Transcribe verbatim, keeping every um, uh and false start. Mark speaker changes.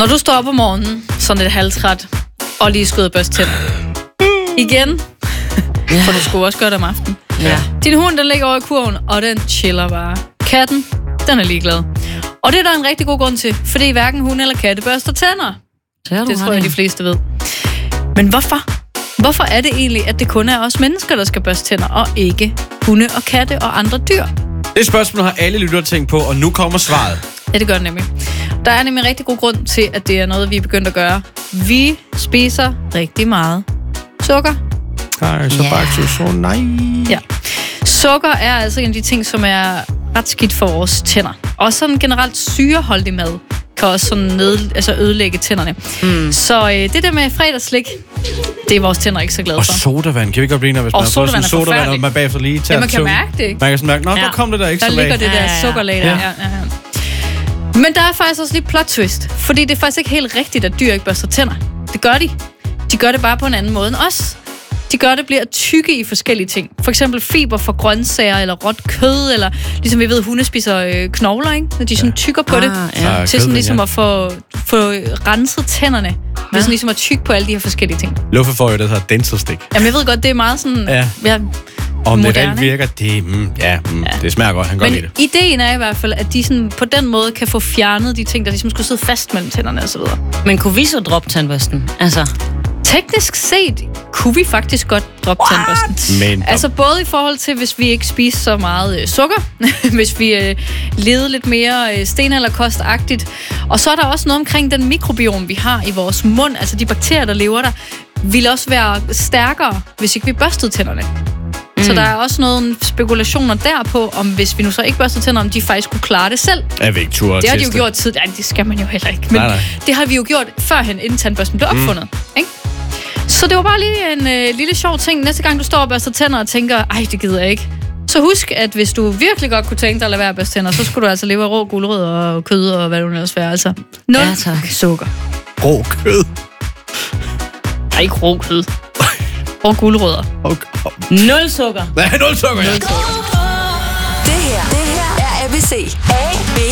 Speaker 1: Når du står op om morgenen, sådan et halvtræt, og lige skal ud og børste tænder. Igen. Ja. For du skulle også gøre det om aftenen.
Speaker 2: Ja.
Speaker 1: Din hund, den ligger over i kurven, og den chiller bare. Katten, den er ligeglad. Og det er der en rigtig god grund til, fordi hverken hund eller katte børster tænder.
Speaker 2: Det,
Speaker 1: det tror jeg, de fleste ved. Men hvorfor? Hvorfor er det egentlig, at det kun er os mennesker, der skal børste tænder, og ikke hunde og katte og andre dyr?
Speaker 3: Det spørgsmål har alle lyttere tænkt på, og nu kommer svaret.
Speaker 1: Ja, det gør det nemlig. Der er nemlig en rigtig god grund til, at det er noget, vi er begyndt at gøre. Vi spiser rigtig meget sukker.
Speaker 3: Nej, så
Speaker 2: Ja.
Speaker 3: bare så nej.
Speaker 1: Ja. Sukker er altså en af de ting, som er ret skidt for vores tænder. Og sådan generelt syreholdig mad kan også sådan ned, altså ødelægge tænderne. Mm. Så øh, det der med fredagsslik, det er vores tænder ikke så glade
Speaker 3: Og
Speaker 1: for.
Speaker 3: sodavand, kan vi godt blive, hvis
Speaker 1: Og
Speaker 3: man får sådan
Speaker 1: sodavand er
Speaker 3: sodavand, og
Speaker 1: forfærdeligt.
Speaker 3: man bagefter lige tager
Speaker 1: Ja, man kan
Speaker 3: tungen.
Speaker 1: mærke det, ikke?
Speaker 3: Man kan sådan mærke, nå,
Speaker 1: Ja.
Speaker 3: der kom det der ikke
Speaker 1: Der
Speaker 3: så
Speaker 1: ligger
Speaker 3: lag.
Speaker 1: det der
Speaker 2: Ja, ja, ja.
Speaker 1: sukkerlag der.
Speaker 3: Ja.
Speaker 1: Ja. Ja, ja. Men der er faktisk også lidt plot twist, fordi det er faktisk ikke helt rigtigt, at dyr ikke børster tænder. Det gør de. De gør det bare på en anden måde end os. De gør det bliver tykke i forskellige ting. For eksempel fiber for grøntsager, eller råt kød, eller ligesom vi ved, hunde spiser øh, knogler, ikke? Når de sådan tykker på
Speaker 2: Ah,
Speaker 1: det.
Speaker 2: ja.
Speaker 3: Ja,
Speaker 1: Til sådan
Speaker 3: kødben,
Speaker 1: ligesom
Speaker 3: ja.
Speaker 1: at få, få renset tænderne. Det er sådan ligesom at tykke på alle de her forskellige ting.
Speaker 3: Luffe får jo det her dental stick.
Speaker 1: Jamen jeg ved godt, det er meget sådan...
Speaker 3: Ja.
Speaker 1: Ja,
Speaker 3: Om det
Speaker 1: moderne,
Speaker 3: rent virker, det, mm, ja, mm,
Speaker 1: Ja.
Speaker 3: det smager godt. Han kan godt
Speaker 1: men
Speaker 3: lide det.
Speaker 1: ideen er i hvert fald, at de sådan på den måde kan få fjernet de ting, der ligesom skulle sidde fast mellem tænderne og så videre.
Speaker 2: Men kunne vi så droppe tandbørsten? Altså,
Speaker 1: Teknisk set kunne vi faktisk godt droppe tandbørsten.
Speaker 3: Men
Speaker 1: Altså både i forhold til, hvis vi ikke spiser så meget øh, sukker, hvis vi øh, levede lidt mere øh, stenalderkostagtigt. Og så er der også noget omkring den mikrobiom, vi har i vores mund, altså de bakterier, der lever der, vil også være stærkere, hvis ikke vi børstede tænderne. Mm. Så der er også nogle spekulationer derpå, om hvis vi nu så ikke børstede tænder, om de faktisk kunne klare det selv.
Speaker 3: er vi ikke tur
Speaker 1: Det har de jo gjort tid. Nej, det skal man jo heller ikke. Men
Speaker 3: Nej, nej.
Speaker 1: det har vi jo gjort førhen, inden tandbørsten blev opfundet. Mm. Ikke? Så det var bare lige en øh, lille sjov ting. Næste gang du står og børster tænder og tænker, ej, det gider jeg ikke. Så husk, at hvis du virkelig godt kunne tænke dig at lade være at børste tænder, så skulle du altså leve af rå gulerødder og kød og hvad det nu ellers være. Altså, nul
Speaker 2: Ja, tak.
Speaker 1: sukker.
Speaker 3: Rå kød.
Speaker 1: Ej, ikke rå kød. Rå gulerødder.
Speaker 3: Okay.
Speaker 2: nul sukker.
Speaker 3: Nej, nul sukker, ja.
Speaker 4: Det her, det her er A B C. A B